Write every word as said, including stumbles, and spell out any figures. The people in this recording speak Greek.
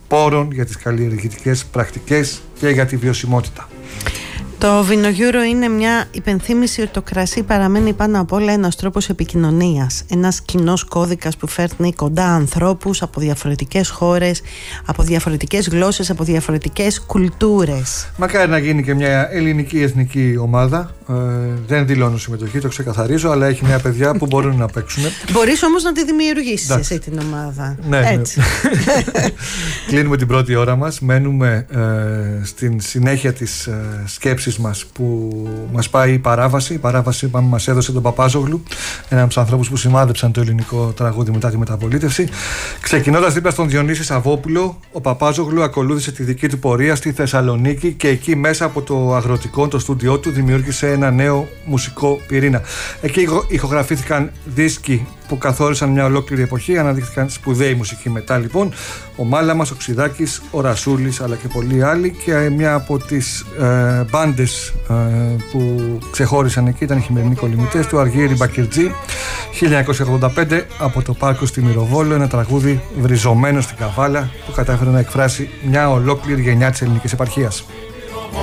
πόρων, για τις καλλιεργητικές πρακτικές και για τη βιωσιμότητα. Το Βινογιούρο είναι μια υπενθύμηση ότι το κρασί παραμένει πάνω απ' όλα ένας τρόπος επικοινωνίας. Ένας κοινός κώδικας που φέρνει κοντά ανθρώπους από διαφορετικές χώρες, από διαφορετικές γλώσσες, από διαφορετικές κουλτούρες. Μακάρι να γίνει και μια ελληνική εθνική ομάδα. Ε, δεν δηλώνω συμμετοχή, το ξεκαθαρίζω, αλλά έχει νέα παιδιά που μπορούν να παίξουν. Μπορείς όμως να τη δημιουργήσεις εσύ την ομάδα. Ναι, έτσι. Ναι. Κλείνουμε την πρώτη ώρα μας. Μένουμε ε, στην συνέχεια της ε, σκέψης μας που μας πάει η παράβαση. Η παράβαση που μας έδωσε τον Παπάζογλου, έναν από τους ανθρώπους που σημάδεψαν το ελληνικό τραγούδι μετά τη μεταπολίτευση. Ξεκινώντας δίπλα στον Διονύση Σαββόπουλο, ο Παπάζογλου ακολούθησε τη δική του πορεία στη Θεσσαλονίκη και εκεί μέσα από το αγροτικό, το στούντιό του, δημιούργησε ένα νέο μουσικό πυρήνα. Εκεί ηχογραφήθηκαν δίσκοι που καθόρισαν μια ολόκληρη εποχή, αναδείχθηκαν σπουδαίοι μουσικοί μετά λοιπόν. Ο Μάλαμας, ο Ξιδάκης, ο Ρασούλης αλλά και πολλοί άλλοι, και μια από τις ε, μπάντες ε, που ξεχώρισαν εκεί ήταν οι Χειμερινοί Κολυμβητές του Αργύρη Μπακυρτζή, χίλια εννιακόσια ογδόντα πέντε, από το πάρκο στη Μυροβόλο, ένα τραγούδι βριζωμένο στην Καβάλα που κατάφερε να εκφράσει μια ολόκληρη γενιά της ελληνικής επαρχίας.